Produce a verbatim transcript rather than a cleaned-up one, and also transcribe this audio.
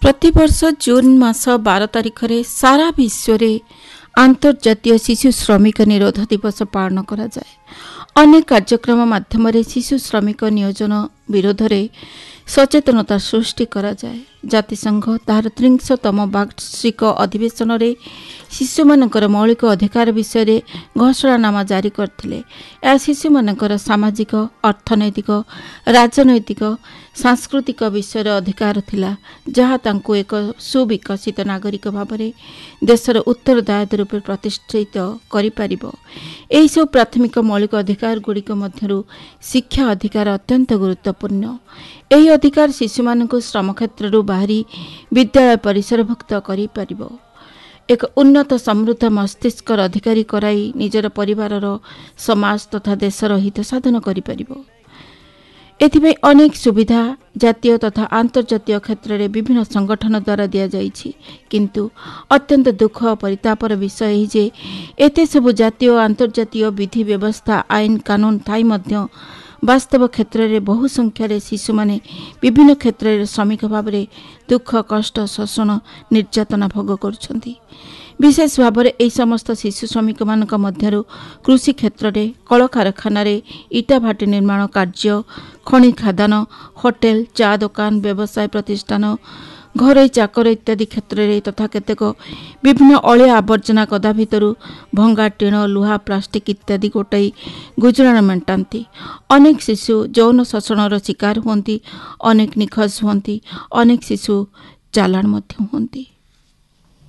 प्रतिवर्ष जून मास बार तारिख रे सारा विश्व रे अंतर्जातीय शिशु श्रमिक निरोध दिवस पालन करा जाए। अनेक कार्यक्रम माध्यम रे शिशु श्रमिक नियोजन विरोध रे सचेतनता सृष्टि करा जाए। जातिसंघ तार त्रिंशतम वार्षिक अधिवेशन रे शिशु मानकर मौलिक अधिकार विषय रे घोषणानामा जारी करथिले। या शिशु मानकर सामाजिक, अर्थनैतिक, राजनैतिक, सांस्कृतिक विषय अधिकार थिला, जहा तांको एक सुविकसित नागरिक भावरे देशर उत्तरदायित्व रूपे प्रतिष्ठित करि परिबो। एही सब प्राथमिक मौलिक अधिकार गुड़िक मध्यरु शिक्षा अधिकार अत्यंत गुरुत्वपूर्ण। एही अधिकार शिशु मानक श्रम क्षेत्रु बाहरी विद्यालय परिसरभुक्त करि परिबो। एक उन्नत समृद्ध मस्तिष्कर अधिकारी कराई निजर परिवारर, समाज तथा देशर हित साधन करि परिबो। एथिबे अनेक सुविधा जातीय तथा अंतर्जातीय क्षेत्र में विभिन्न संगठन द्वारा दिया जाइछि, किंतु अत्यंत दुख और परितापर विषय है जे एते सब जातीय और अंतर्जातीय विधि व्यवस्था आईन कानून थाई मध्य वास्तव क्षेत्र में बहु संख्यार शिशु माने विभिन्न क्षेत्र में श्रमिक भाव में दुख, कष्ट, शोषण, निर्यातना भोग करुछंती। विशेष भाव में यही समस्त शिशु श्रमिक मान मध्यरु कृषि क्षेत्र में, कल कारखाना इटा भाटी निर्माण कार्य, खनि खादान, होटेल, चा दुकान, व्यवसाय प्रतिष्ठान, घर चाकर इत्यादि क्षेत्र में तथा केतेक विभिन्न अलिया आवर्जना कदा भितर भंगा टीण, लुहा, प्लास्टिक इत्यादि गोटाई गुजराण मेटाती। अनेक शिशु यौन शोषण शिकार होती, अनेक निखोज होती, अनेक शिशु चालाण होती।